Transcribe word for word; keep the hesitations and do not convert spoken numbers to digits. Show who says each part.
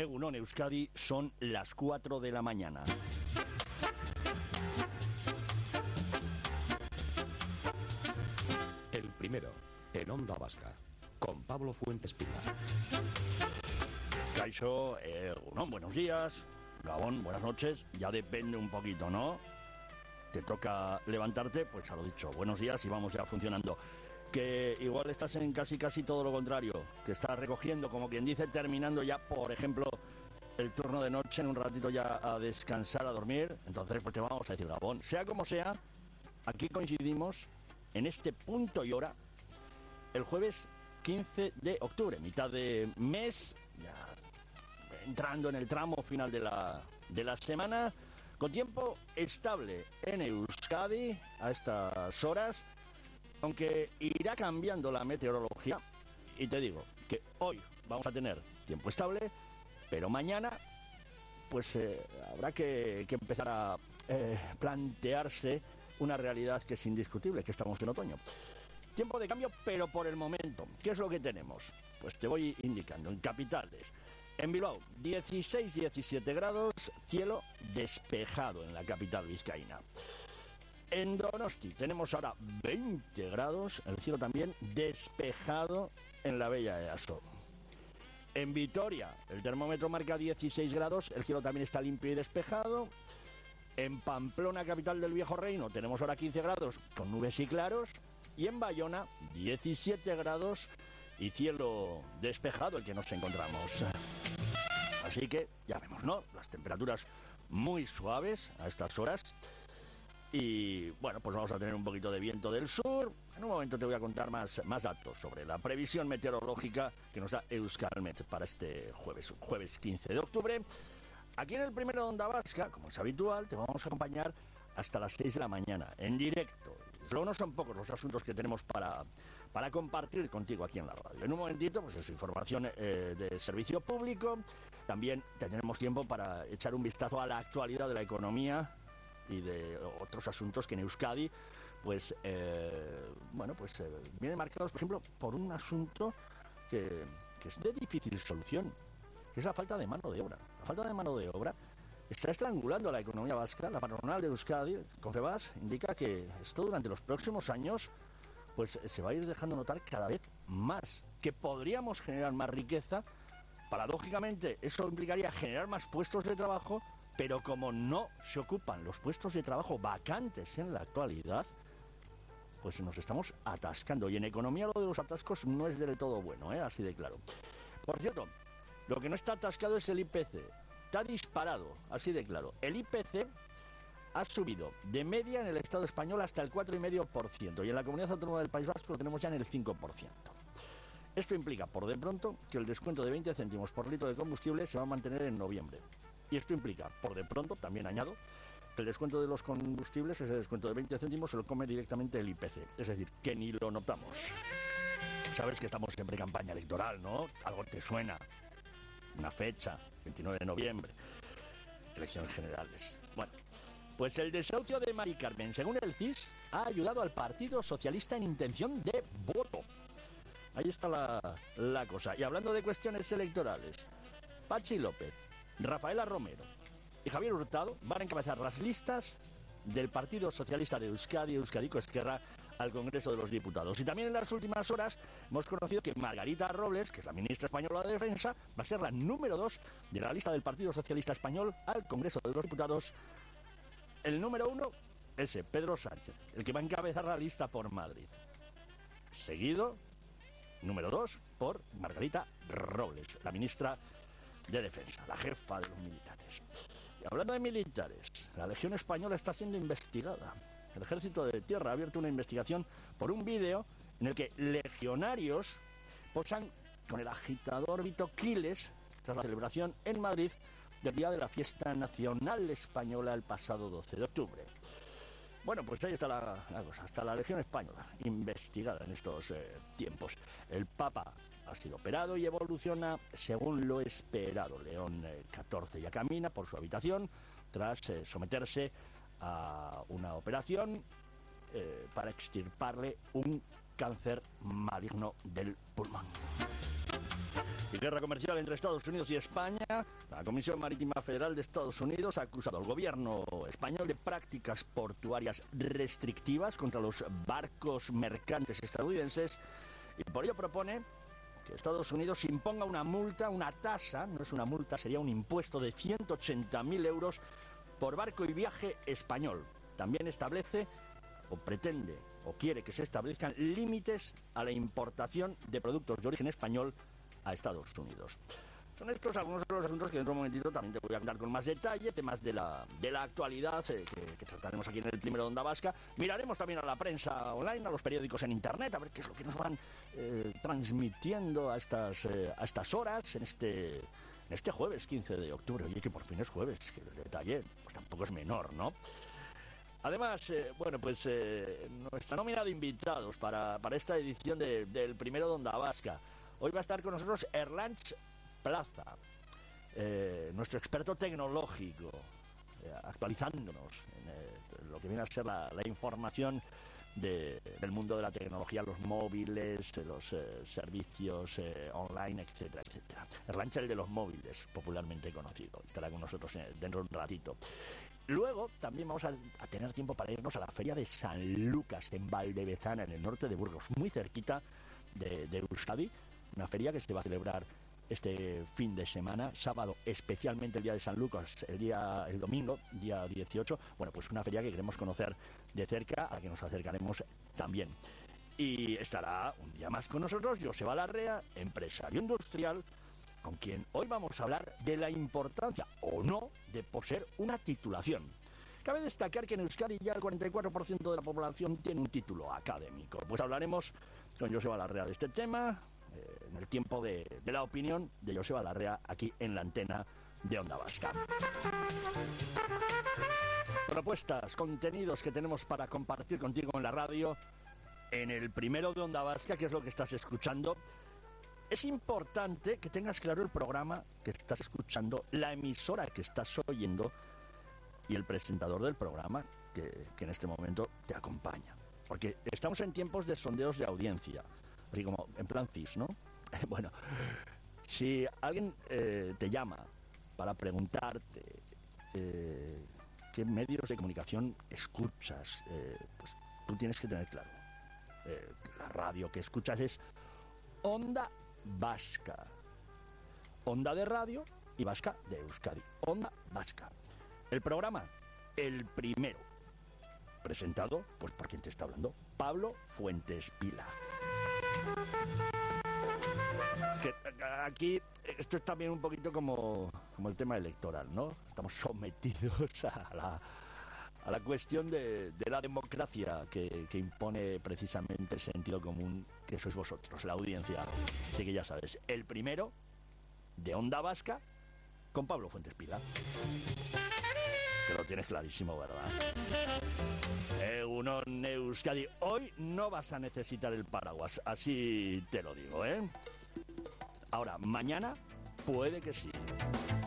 Speaker 1: Egunon Euskadi, son las cuatro de la mañana.
Speaker 2: El primero, en Onda Vasca, con Pablo Fuentes Pina.
Speaker 1: Kaixo, Egunon, buenos días. Gabón, buenas noches. Ya depende un poquito, ¿no? Te toca levantarte, pues a lo dicho, buenos días y vamos ya funcionando. Que igual estás en casi casi todo lo contrario, que estás recogiendo, como quien dice, terminando ya, por ejemplo, el turno de noche, en un ratito ya a descansar, a dormir. Entonces, pues te vamos a decir, Gabón, sea como sea, aquí coincidimos en este punto y hora, el jueves quince de octubre, mitad de mes, ya entrando en el tramo final de la, de la semana, con tiempo estable en Euskadi a estas horas, aunque irá cambiando la meteorología. Y te digo que hoy vamos a tener tiempo estable, pero mañana pues eh, habrá que, que empezar a eh, plantearse una realidad que es indiscutible, que estamos en otoño. Tiempo de cambio, pero por el momento, ¿qué es lo que tenemos? Pues te voy indicando. En capitales, en Bilbao, dieciséis diecisiete grados, cielo despejado en la capital vizcaína. En Donosti tenemos ahora veinte grados, el cielo también despejado en la bella Easo. En Vitoria, el termómetro marca dieciséis grados, el cielo también está limpio y despejado. En Pamplona, capital del Viejo Reino, tenemos ahora quince grados con nubes y claros. Y en Bayona, diecisiete grados y cielo despejado el que nos encontramos. Así que, ya vemos, ¿no? Las temperaturas muy suaves a estas horas. Y, bueno, pues vamos a tener un poquito de viento del sur. En un momento te voy a contar más, más datos sobre la previsión meteorológica que nos da Euskalmet para este jueves, jueves quince de octubre. Aquí en el primero de Onda Vasca, como es habitual, te vamos a acompañar hasta las seis de la mañana, en directo. Luego no son pocos los asuntos que tenemos para, para compartir contigo aquí en la radio. En un momentito, pues es información eh, de servicio público. También tendremos tiempo para echar un vistazo a la actualidad de la economía y de otros asuntos que en Euskadi, pues, eh, bueno, pues eh, vienen marcados, por ejemplo, por un asunto que, que es de difícil solución, que es la falta de mano de obra. La falta de mano de obra está estrangulando a la economía vasca. La patronal de Euskadi, Confebask, indica que esto durante los próximos años pues se va a ir dejando notar cada vez más, que podríamos generar más riqueza. Paradójicamente, eso implicaría generar más puestos de trabajo, pero como no se ocupan los puestos de trabajo vacantes en la actualidad, pues nos estamos atascando. Y en economía lo de los atascos no es del todo bueno, ¿eh? Así de claro. Por cierto, lo que no está atascado es el I P C. Está disparado, así de claro. El I P C ha subido de media en el Estado español hasta el cuatro coma cinco por ciento y en la Comunidad Autónoma del País Vasco lo tenemos ya en el cinco por ciento. Esto implica, por de pronto, que el descuento de veinte céntimos por litro de combustible se va a mantener en noviembre. Y esto implica, por de pronto, también añado, que el descuento de los combustibles, ese descuento de veinte céntimos, se lo come directamente el I P C. Es decir, que ni lo notamos. Sabes que estamos en pre-campaña electoral, ¿no? Algo te suena. Una fecha, veintinueve de noviembre, elecciones generales. Bueno, pues el desahucio de Mari Carmen, según el C I S, ha ayudado al Partido Socialista en intención de voto. Ahí está la, la cosa. Y hablando de cuestiones electorales, Patxi López, Rafaela Romero y Javier Hurtado van a encabezar las listas del Partido Socialista de Euskadi, Euskadiko Ezkerra, al Congreso de los Diputados. Y también en las últimas horas hemos conocido que Margarita Robles, que es la ministra española de Defensa, va a ser la número dos de la lista del Partido Socialista Español al Congreso de los Diputados. El número uno, ese, Pedro Sánchez, el que va a encabezar la lista por Madrid. Seguido, número dos, por Margarita Robles, la ministra de Defensa, la jefa de los militares. Y hablando de militares, la Legión Española está siendo investigada. El Ejército de Tierra ha abierto una investigación por un vídeo en el que legionarios posan con el agitador Vito Quiles tras la celebración en Madrid del día de la fiesta nacional española el pasado doce de octubre. Bueno, pues ahí está la, la cosa, hasta la Legión Española investigada en estos eh, tiempos. El Papa ha sido operado y evoluciona según lo esperado. León eh, catorce ya camina por su habitación tras eh, someterse a una operación eh, para extirparle un cáncer maligno del pulmón. Y guerra comercial entre Estados Unidos y España. La Comisión Marítima Federal de Estados Unidos ha acusado al gobierno español de prácticas portuarias restrictivas contra los barcos mercantes estadounidenses y por ello propone que Estados Unidos imponga una multa, una tasa, no es una multa, sería un impuesto de ciento ochenta mil euros por barco y viaje español. También establece o pretende o quiere que se establezcan límites a la importación de productos de origen español a Estados Unidos. Son estos algunos de los asuntos que dentro de un momentito también te voy a contar con más detalle, temas de la, de la actualidad eh, que, que trataremos aquí en el primero de Onda Vasca. Miraremos también a la prensa online, a los periódicos en internet, a ver qué es lo que nos van eh, transmitiendo a estas, eh, a estas horas en este, en este jueves quince de octubre. Oye, que por fin es jueves, que el detalle pues tampoco es menor, ¿no? Además, eh, bueno, pues eh, nuestra nómina de invitados para, para esta edición de, del primero de Onda Vasca. Hoy va a estar con nosotros Erlanz Plaza, eh, nuestro experto tecnológico, eh, actualizándonos en eh, lo que viene a ser la, la información de, del mundo de la tecnología, los móviles, los eh, servicios eh, online, etcétera, etcétera. Erlanz, el de los móviles, popularmente conocido, estará con nosotros eh, dentro de un ratito. Luego también vamos a, a tener tiempo para irnos a la Feria de San Lucas en Valdevezana, en el norte de Burgos, muy cerquita de, de Euskadi. Una feria que se va a celebrar este fin de semana, sábado, especialmente el día de San Lucas, el día el domingo, día dieciocho. Bueno, pues una feria que queremos conocer de cerca, a la que nos acercaremos también. Y estará un día más con nosotros Joseba Larrea, empresario industrial, con quien hoy vamos a hablar de la importancia, o no, de poseer una titulación. Cabe destacar que en Euskadi ya el cuarenta y cuatro por ciento de la población tiene un título académico. Pues hablaremos con Joseba Larrea de este tema, en el tiempo de, de la opinión de Joseba Larrea aquí en la antena de Onda Vasca. Propuestas, contenidos que tenemos para compartir contigo en la radio, en el primero de Onda Vasca, que es lo que estás escuchando. Es importante que tengas claro el programa que estás escuchando, la emisora que estás oyendo y el presentador del programa que, que en este momento te acompaña. Porque estamos en tiempos de sondeos de audiencia, así como en plan C I S, ¿no? Bueno, si alguien eh, te llama para preguntarte eh, qué medios de comunicación escuchas, eh, pues tú tienes que tener claro. Eh, la radio que escuchas es Onda Vasca. Onda de radio y Vasca de Euskadi. Onda Vasca. El programa, el primero. Presentado, pues por quien te está hablando, Pablo Fuentes Pila. Que aquí esto es también un poquito como, como el tema electoral, ¿no? Estamos sometidos a la, a la cuestión de, de la democracia que, que impone precisamente el sentido común, que sois vosotros, la audiencia. Así que ya sabes, el primero de Onda Vasca con Pablo Fuentes Pila. Que lo tienes clarísimo, ¿verdad? Egunon Euskadi. Hoy no vas a necesitar el paraguas, así te lo digo, ¿eh? Ahora, mañana puede que sí.